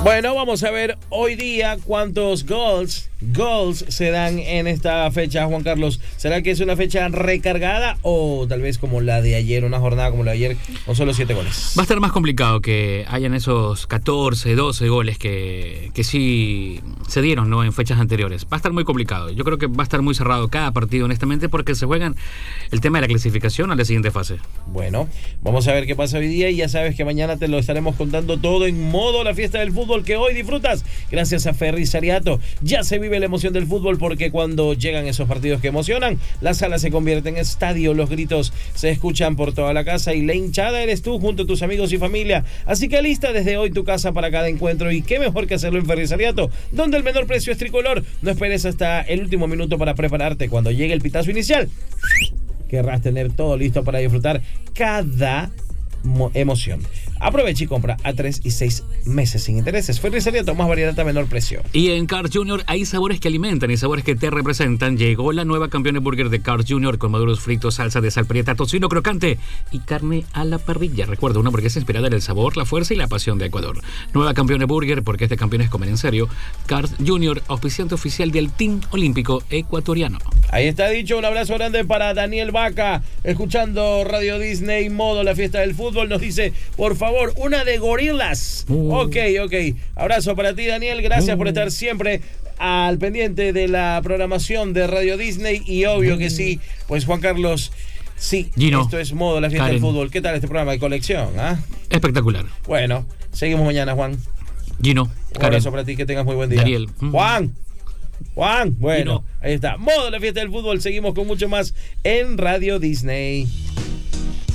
Bueno, vamos a ver hoy día cuántos goals se dan en esta fecha, Juan Carlos. ¿Será que es una fecha recargada o tal vez como la de ayer, una jornada como la de ayer, con solo 7 goles? Va a estar más complicado que hayan esos 14, 12 goles que sí se dieron, ¿no?, en fechas anteriores. Va a estar muy complicado. Yo creo que va a estar muy cerrado cada partido, honestamente, porque se juegan el tema de la clasificación a la siguiente fase. Bueno, vamos a ver qué pasa hoy día y ya sabes que mañana te lo estaremos contando todo en modo la fiesta del fútbol que hoy disfrutas gracias a Ferrisariato. Ya se vive la emoción del fútbol porque cuando llegan esos partidos que emocionan, la sala se convierte en estadio, los gritos se escuchan por toda la casa y la hinchada eres tú junto a tus amigos y familia. Así que alista desde hoy tu casa para cada encuentro y qué mejor que hacerlo en Ferrisariato, donde el menor precio es tricolor. No esperes hasta el último minuto para prepararte. Cuando llegue el pitazo inicial, querrás tener todo listo para disfrutar cada emoción. Aprovecha y compra a 3 y 6 meses sin intereses. Ferrisariato, más variedad a menor precio. Y en Carl's Jr. hay sabores que alimentan y sabores que te representan. Llegó la nueva Campeones Burger de Carl's Jr. con maduros fritos, salsa de sal prieta, tocino crocante y carne a la parrilla. Recuerda, una hamburguesa inspirada en el sabor, la fuerza y la pasión de Ecuador. Nueva Campeones Burger, porque este campeones comen en serio. Carl's Jr., auspiciante oficial del Team Olímpico Ecuatoriano. Ahí está dicho. Un abrazo grande para Daniel Vaca, escuchando Radio Disney modo la fiesta del fútbol. Nos dice, por favor, una de Gorillaz. Ok. Abrazo para ti, Daniel. Gracias por estar siempre al pendiente de la programación de Radio Disney. Y obvio que sí, pues Juan Carlos, sí, Gino, esto es modo la fiesta Karen. del fútbol. ¿Qué tal este programa de colección? Espectacular. Bueno, seguimos mañana, Juan. Gino, Un Karen, abrazo para ti, que tengas muy buen día. Daniel. Juan, bueno, Gino. ahí está. Modo la fiesta del fútbol. Seguimos con mucho más en Radio Disney.